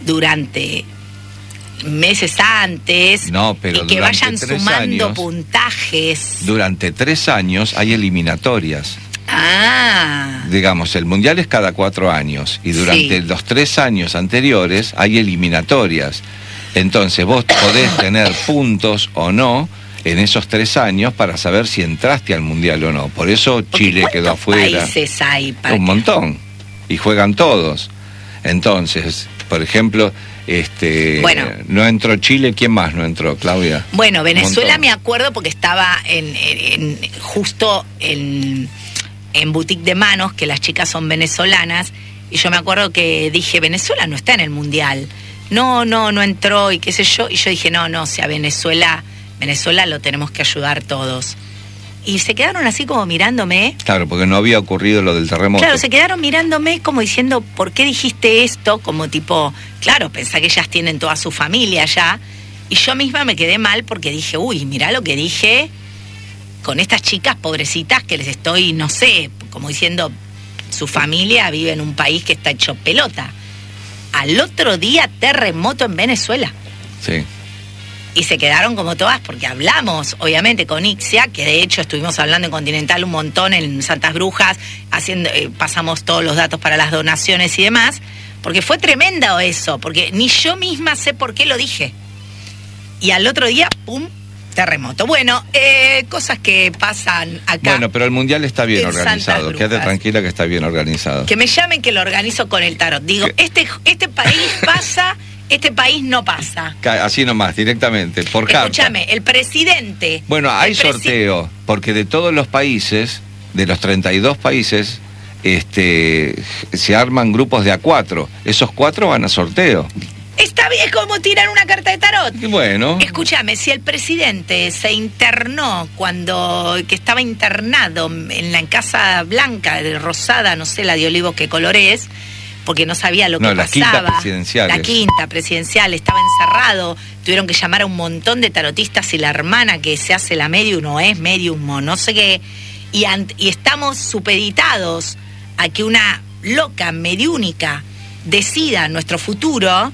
durante meses antes, no, pero y que vayan sumando puntajes. Durante 3 años hay eliminatorias. Digamos, el mundial es cada 4 años y durante los 3 años anteriores hay eliminatorias. Entonces vos podés tener puntos o no en esos 3 años para saber si entraste al mundial o no. Por eso Chile quedó afuera. ¿Cuántos países hay para un montón. Y juegan todos. Entonces, por ejemplo, bueno, no entró Chile. ¿Quién más no entró, Claudia? Bueno, Venezuela me acuerdo porque estaba justo en Boutique de Manos, que las chicas son venezolanas, y yo me acuerdo que dije, Venezuela no está en el mundial. No entró y qué sé yo, y yo dije, no, o sea, Venezuela lo tenemos que ayudar todos. Y se quedaron así como mirándome. Claro, porque no había ocurrido lo del terremoto. Claro, se quedaron mirándome como diciendo, ¿por qué dijiste esto? Como tipo, claro, pensá que ellas tienen toda su familia allá. Y yo misma me quedé mal porque dije, uy, mirá lo que dije con estas chicas pobrecitas que les estoy, no sé, como diciendo, su familia vive en un país que está hecho pelota. Al otro día, terremoto en Venezuela. Sí. Y se quedaron como todas, porque hablamos, obviamente, con Ixia, que de hecho estuvimos hablando en Continental un montón, en Santas Brujas, pasamos todos los datos para las donaciones y demás, porque fue tremendo eso, porque ni yo misma sé por qué lo dije. Y al otro día, ¡pum!, terremoto. Bueno, cosas que pasan acá. Bueno, pero el mundial está bien organizado. Quédate tranquila que está bien organizado. Que me llamen, que lo organizo con el tarot. Digo, este país pasa... Este país no pasa. Así nomás, directamente, por carta. Escúchame, el presidente... Bueno, hay sorteo, porque de todos los países, de los 32 países, se arman grupos de a 4. Esos 4 van a sorteo. Está bien, es como tirar una carta de tarot. Y bueno. Escúchame, si el presidente se internó que estaba internado en la Casa Blanca, de Rosada, no sé la de Olivos qué color es, porque no sabía lo que pasaba. La quinta presidencial, estaba encerrado, tuvieron que llamar a un montón de tarotistas y la hermana que se hace la medium o es medium o no sé qué, y estamos supeditados a que una loca mediúnica decida nuestro futuro.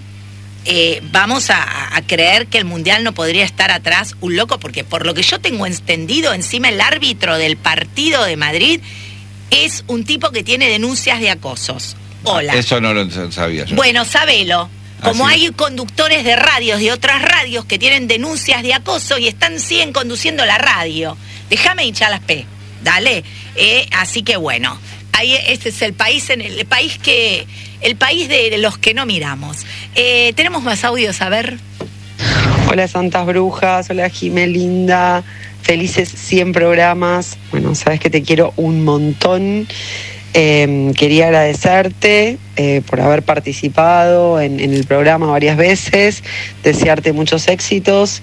Vamos a creer que el mundial no podría estar atrás un loco, porque por lo que yo tengo entendido, encima el árbitro del partido de Madrid es un tipo que tiene denuncias de acosos. Hola. Eso no lo sabía yo. Bueno, sabelo. Como hay conductores de radios, de otras radios, que tienen denuncias de acoso y siguen conduciendo la radio. Déjame hinchar las P. Dale. Así que bueno, ahí este es el país, el país de los que no miramos. Tenemos más audios, a ver. Hola Santas Brujas, hola Jimé linda, felices 100 programas. Bueno, sabes que te quiero un montón. Quería agradecerte por haber participado en el programa varias veces, desearte muchos éxitos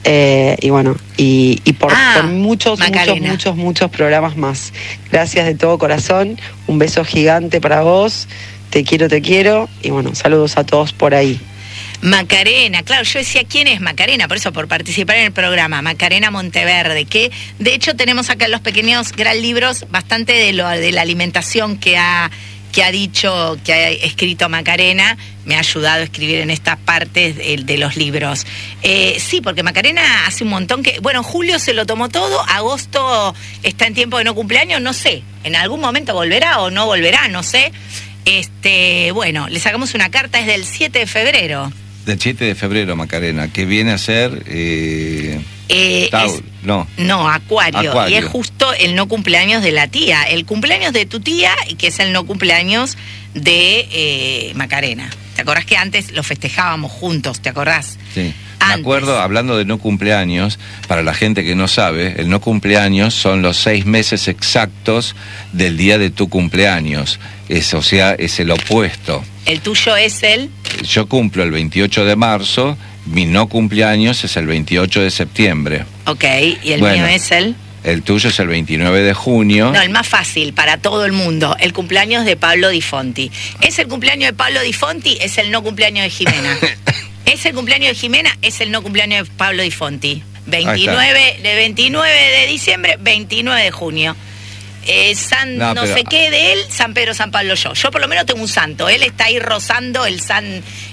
y bueno, y por muchos programas más. Gracias de todo corazón, un beso gigante para vos, te quiero y bueno, saludos a todos por ahí. Macarena, claro, yo decía, ¿quién es Macarena? Por eso, por participar en el programa, Macarena Monteverde, que de hecho tenemos acá en los pequeños gran libros bastante de la alimentación que ha dicho, que ha escrito Macarena, me ha ayudado a escribir en estas partes de los libros. Sí, porque Macarena hace un montón que, bueno, julio se lo tomó todo, agosto está en tiempo de no cumpleaños, no sé, en algún momento volverá o no volverá, no sé. Bueno, le sacamos una carta, es del 7 de febrero. Del 7 de febrero, Macarena, que viene a ser... Acuario. Y es justo el no cumpleaños de la tía. El cumpleaños de tu tía, y que es el no cumpleaños de Macarena. ¿Te acordás que antes lo festejábamos juntos? ¿Te acordás? Sí. Me acuerdo, hablando de no cumpleaños, para la gente que no sabe, el no cumpleaños son los 6 meses exactos del día de tu cumpleaños. Es el opuesto. ¿El tuyo es el...? Yo cumplo el 28 de marzo, mi no cumpleaños es el 28 de septiembre. Ok, ¿y el mío es el...? El tuyo es el 29 de junio. No, el más fácil para todo el mundo, el cumpleaños de Pablo Di Fonti. ¿Es el cumpleaños de Pablo Di Fonti? Es el no cumpleaños de Jimena. ¿Es el cumpleaños de Jimena? Es el no cumpleaños de Pablo Di Fonti. 29 de diciembre, 29 de junio. No sé qué de él, San Pedro, San Pablo, yo. Yo por lo menos tengo un santo. Él está ahí rozando el San